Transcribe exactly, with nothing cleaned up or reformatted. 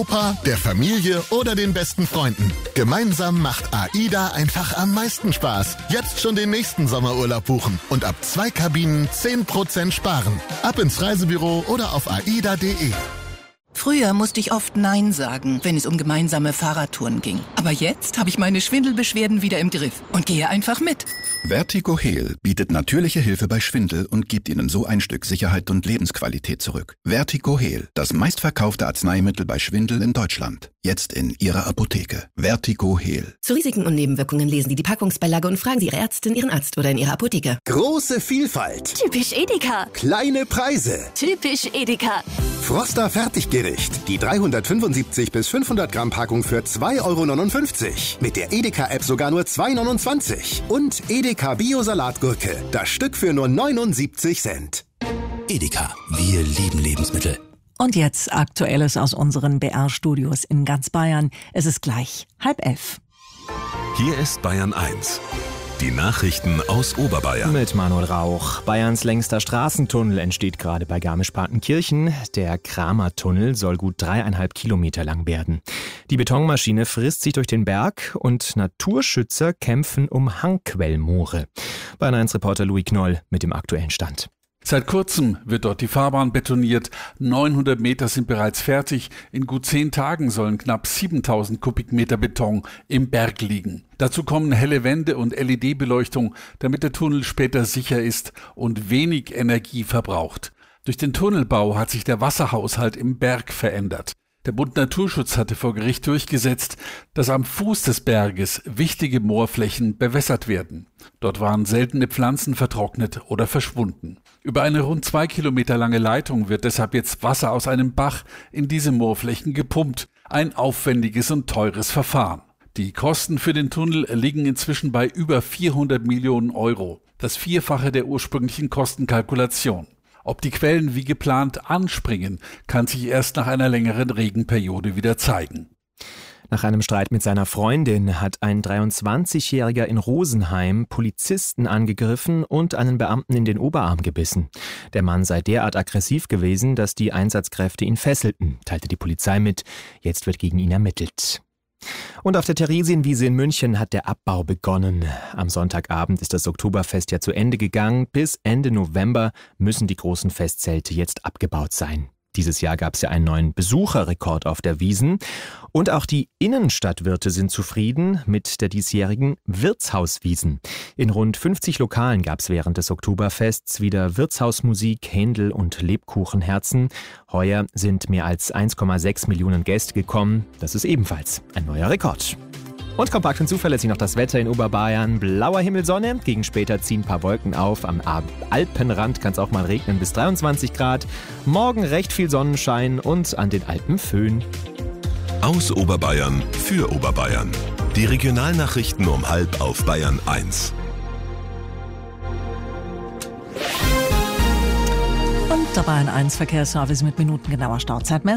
Opa, der Familie oder den besten Freunden. Gemeinsam macht AIDA einfach am meisten Spaß. Jetzt schon den nächsten Sommerurlaub buchen und ab zwei Kabinen zehn Prozent sparen. Ab ins Reisebüro oder auf aida punkt de. Früher musste ich oft Nein sagen, wenn es um gemeinsame Fahrradtouren ging. Aber jetzt habe ich meine Schwindelbeschwerden wieder im Griff und gehe einfach mit. Vertigo Heal bietet natürliche Hilfe bei Schwindel und gibt Ihnen so ein Stück Sicherheit und Lebensqualität zurück. Vertigo Heal, das meistverkaufte Arzneimittel bei Schwindel in Deutschland. Jetzt in Ihrer Apotheke. Vertigo Heal. Zu Risiken und Nebenwirkungen lesen Sie die Packungsbeilage und fragen Sie Ihre Ärztin, Ihren Arzt oder in Ihrer Apotheke. Große Vielfalt. Typisch Edeka. Kleine Preise. Typisch Edeka. Froster Fertiggericht. Die dreihundertfünfundsiebzig bis fünfhundert Gramm Packung für zwei Euro neunundfünfzig. Mit der Edeka-App sogar nur zwei Euro neunundzwanzig. Und Edeka Bio-Salatgurke. Das Stück für nur neunundsiebzig Cent. Edeka. Wir lieben Lebensmittel. Und jetzt Aktuelles aus unseren B R-Studios in ganz Bayern. Es ist gleich halb elf. Hier ist Bayern eins. Die Nachrichten aus Oberbayern. Mit Manuel Rauch. Bayerns längster Straßentunnel entsteht gerade bei Garmisch-Partenkirchen. Der Kramer-Tunnel soll gut dreieinhalb Kilometer lang werden. Die Betonmaschine frisst sich durch den Berg und Naturschützer kämpfen um Hangquellmoore. Bayern eins Reporter Louis Knoll mit dem aktuellen Stand. Seit kurzem wird dort die Fahrbahn betoniert. neunhundert Meter sind bereits fertig. In gut zehn Tagen sollen knapp siebentausend Kubikmeter Beton im Berg liegen. Dazu kommen helle Wände und L E D-Beleuchtung, damit der Tunnel später sicher ist und wenig Energie verbraucht. Durch den Tunnelbau hat sich der Wasserhaushalt im Berg verändert. Der Bund Naturschutz hatte vor Gericht durchgesetzt, dass am Fuß des Berges wichtige Moorflächen bewässert werden. Dort waren seltene Pflanzen vertrocknet oder verschwunden. Über eine rund zwei Kilometer lange Leitung wird deshalb jetzt Wasser aus einem Bach in diese Moorflächen gepumpt. Ein aufwendiges und teures Verfahren. Die Kosten für den Tunnel liegen inzwischen bei über vierhundert Millionen Euro. Das Vierfache der ursprünglichen Kostenkalkulation. Ob die Quellen wie geplant anspringen, kann sich erst nach einer längeren Regenperiode wieder zeigen. Nach einem Streit mit seiner Freundin hat ein dreiundzwanzigjähriger in Rosenheim Polizisten angegriffen und einen Beamten in den Oberarm gebissen. Der Mann sei derart aggressiv gewesen, dass die Einsatzkräfte ihn fesselten, teilte die Polizei mit. Jetzt wird gegen ihn ermittelt. Und auf der Theresienwiese in München hat der Abbau begonnen. Am Sonntagabend ist das Oktoberfest ja zu Ende gegangen. Bis Ende November müssen die großen Festzelte jetzt abgebaut sein. Dieses Jahr gab es ja einen neuen Besucherrekord auf der Wiesn. Und auch die Innenstadtwirte sind zufrieden mit der diesjährigen Wirtshauswiesn. In rund fünfzig Lokalen gab es während des Oktoberfests wieder Wirtshausmusik, Händel und Lebkuchenherzen. Heuer sind mehr als eins Komma sechs Millionen Gäste gekommen. Das ist ebenfalls ein neuer Rekord. Und kompakt und zuverlässig noch das Wetter in Oberbayern. Blauer Himmel, Sonne, gegen später ziehen ein paar Wolken auf. Am Alpenrand kann es auch mal regnen bis dreiundzwanzig Grad. Morgen recht viel Sonnenschein und an den Alpen Föhn. Aus Oberbayern für Oberbayern. Die Regionalnachrichten um halb auf Bayern eins. Und der Bayern eins Verkehrsservice mit minutengenauer Startzeit.